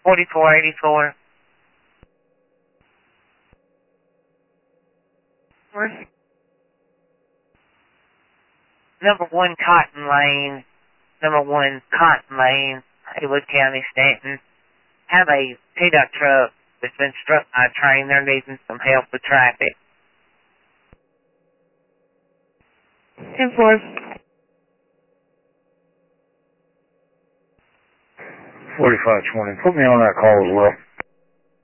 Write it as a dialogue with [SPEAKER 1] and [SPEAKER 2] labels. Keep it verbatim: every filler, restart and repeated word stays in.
[SPEAKER 1] forty-four eighty-four. Where's number one Cotton Lane? Number one Cotton Lane, Haywood County, Stanton. Have a P D O T truck that's been struck by a train. They're needing some help with traffic. ten four.
[SPEAKER 2] forty-five twenty. Put me on that call as well.